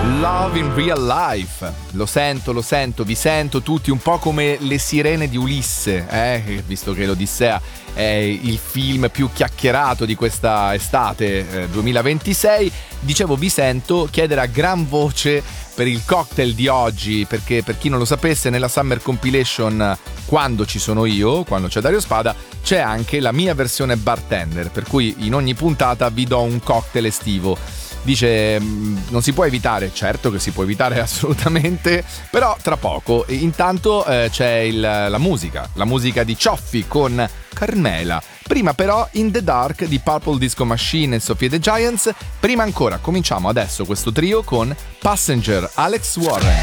Love in Real Life. Lo sento, vi sento tutti un po' come le sirene di Ulisse, visto che l'Odissea è il film più chiacchierato di questa estate 2026. Dicevo, vi sento chiedere a gran voce per il cocktail di oggi, perché per chi non lo sapesse, nella Summer Compilation, quando ci sono io, quando c'è Dario Spada, c'è anche la mia versione bartender, per cui in ogni puntata vi do un cocktail estivo. Dice, non si può evitare? Certo che si può evitare assolutamente, però tra poco. Intanto c'è la musica di Cioffi con Carmela. Prima però In the Dark di Purple Disco Machine e Sophie the Giants. Prima ancora cominciamo adesso questo trio con Passenger, Alex Warren.